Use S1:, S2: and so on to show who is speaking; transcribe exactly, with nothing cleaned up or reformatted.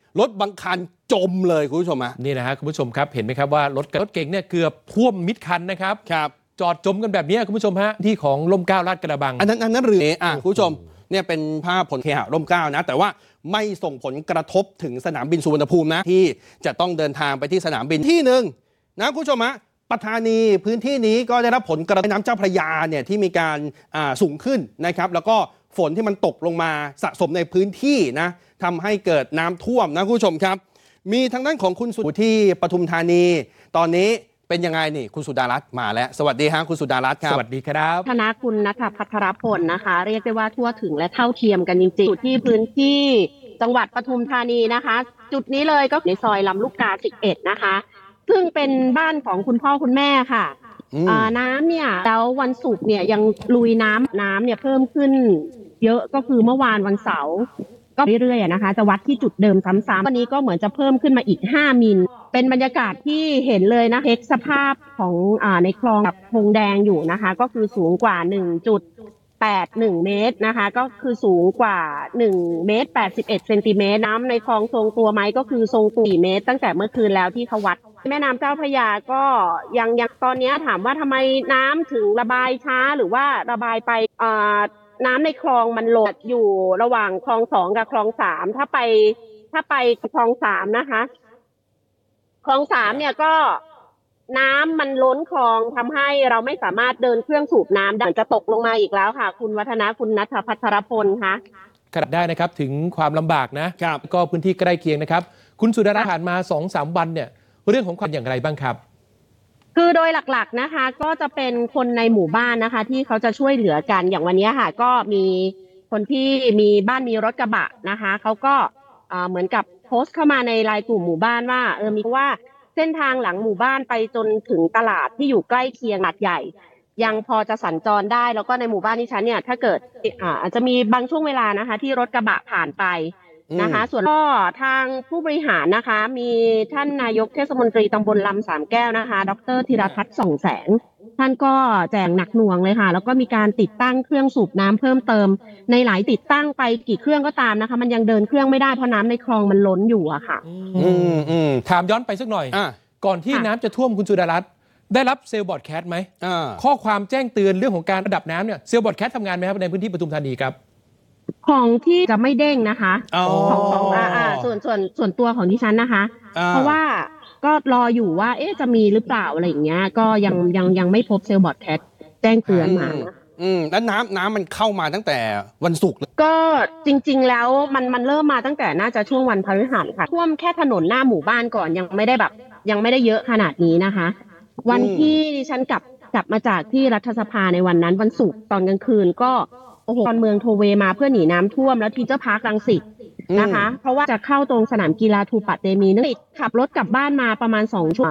S1: รถบางคันจมเลยคุณผู้ชมฮะ
S2: นี่นะฮะคุณผู้ชมครับเห็นไหมครับว่ารถรถเก๋งเนี่ยเกือบท่วมมิดคันนะครับ
S1: ครับ
S2: จอดจมกันแบบนี้คุณผู้ชมฮะที่ของร่มเกล้าลาดกระบัง
S1: อันนั้นอันนั้นหรืออ่ะคุณผู้ชมเนี่ยเป็นภาพผลเคหะร่มเกล้านะแต่ว่าไม่ส่งผลกระทบถึงสนามบินสุวรรณภูมินะที่จะต้องเดินทางไปที่สนามบินที่หนึ่งนะคุณผู้ชมฮะปัตตานีพื้นที่นี้ก็ได้รับผลกระทบน้ำเจ้าพระยาเนี่ยที่มีการสูงขึ้นนะครับแล้วก็ฝนที่มันตกลงมาสะสมในพื้นที่นะทำให้เกิดน้ำท่วมนะคุณผู้ชมครับมีทางด้านของคุณสุที่ปทุมธานีตอนนี้เป็นยังไงนี่คุณสุดารัตน์มาแล้วสวัสดีครับคุณสุดารัตน์ครับ
S2: สวัสดีครับ
S3: ธนคุณณัฐภัทรพลนะคะเรียกได้ว่าทั่วถึงและเท่าเทียมกันจริงๆอยู่ที่พื้นที่จังหวัดปทุมธานีนะคะจุดนี้เลยก็ในซอยลำลูกกาสิบเอ็ดนะคะซึ่งเป็นบ้านของคุณพ่อคุณแม่ค่ะน้ำเนี่ยแล้ววันศุกร์เนี่ยยังลุยน้ำน้ำเนี่ยเพิ่มขึ้นเยอะก็คือเมื่อวานวันเสาร์ก็เรื่อยๆนะคะจะวัดที่จุดเดิมซ้ำๆวันนี้ก็เหมือนจะเพิ่มขึ้นมาอีกห้ามิลเป็นบรรยากาศที่เห็นเลยนะเช็คสภาพของอ่าในคลองกับพงแดงอยู่นะคะก็คือสูงกว่า หนึ่งจุดแปดหนึ่ง เมตรนะคะก็คือสูงกว่าหนึ่งเมตรแปดสิบเอ็ดเซนติเมตรน้ำในคลองทรงตัวไหมก็คือทรงตัวสี่เมตรตั้งแต่เมื่อคืนแล้วที่เขาวัดแม่น้ำเจ้าพระยาก็ยังยังตอนนี้ถามว่าทำไมน้ำถึงระบายช้าหรือว่าระบายไปอ่าน้ำในคลองมันโหลดอยู่ระหว่างคลองสองกับคลองสามถ้าไปถ้าไปคลองสามนะคะคลองสามเนี่ยก็น้ำมันล้นคลองทำให้เราไม่สามารถเดินเครื่องสูบน้ำได้จะตกลงมาอีกแล้วค่ะคุณวัฒนาคุณณัฐภัทรพลคะ
S2: ครับได้นะครับถึงความลำบากนะครับก็พื้นที่ใกล้เคียงนะครับคุณสุดารัตน์ผ่านมา สองถึงสาม วันเนี่ยเรื่องของความอย่างไรบ้างครับ
S3: คือโดยหลักๆนะคะก็จะเป็นคนในหมู่บ้านนะคะที่เขาจะช่วยเหลือกันอย่างวันนี้ค่ะก็มีคนที่มีบ้านมีรถกระบะนะคะเขาก็เหมือนกับโพสต์เข้ามาในไลน์กลุ่มหมู่บ้านว่าเออมีว่าเส้นทางหลังหมู่บ้านไปจนถึงตลาดที่อยู่ใกล้เคียงหลักใหญ่ยังพอจะสัญจรได้แล้วก็ในหมู่บ้านที่ฉันเนี่ยถ้าเกิดอาจจะมีบางช่วงเวลานะคะที่รถกระบะผ่านไปนะคะส่วนก็ทางผู้บริหารนะคะมีท่านนายกเทศมนตรีตำบลลำสามแก้วนะคะดรธีรทัศน์ส่องแสงท่านก็แจงหนักหน่วงเลยค่ะแล้วก็มีการติดตั้งเครื่องสูบน้ำเพิ่มเติมในหลายติดตั้งไปกี่เครื่องก็ตามนะคะมันยังเดินเครื่องไม่ได้เพราะน้ำในคลองมันล้นอยู่อะค่ะ
S2: อืมอืมถามย้อนไปสักหน่อยก่อนที่น้ำจะท่วมคุณสุดารัตน์ได้รับเซลล์บอร์ดแคสต์ไหมข้อความแจ้งเตือนเรื่องของการระดับน้ำเนี่ยเซลล์บอร์ดแคสต์ทำงานไหมครับในพื้นที่ปทุมธานีครับ
S3: ของที่จะไม่เด้งนะคะของของอ่าอ่าส่วนส่วนส่วนตัวของดิฉันนะคะเพราะว่าก็รออยู่ว่าเอ๊ะจะมีหรือเปล่าอะไรอย่างเงี้ยก็ยังยังยังไม่พบเซลล์บอร์ดแคสต์แจ้งเตือนมา
S1: อืมแล้วน้ำน้ำมันเข้ามาตั้งแต่วันศุกร์
S3: ก็จริงๆแล้วมันมันเริ่มมาตั้งแต่น่าจะช่วงวันพฤหัสค่ะท่วมแค่ถนนหน้าหมู่บ้านก่อนยังไม่ได้แบบยังไม่ได้เยอะขนาดนี้นะคะวันที่ดิฉันกลับกลับมาจากที่รัฐสภาในวันนั้นวันศุกร์ตอนกลางคืนก็โอ้โหตอนเมืองโทเวมาเพื่อหนีน้ำท่วมแล้วทีเจอร์พาร์ครังสิตนะคะเพราะว่าจะเข้าตรงสนามกีฬาทูปะเตมีนึกขับรถกลับบ้านมาประมาณสองชั่วโมง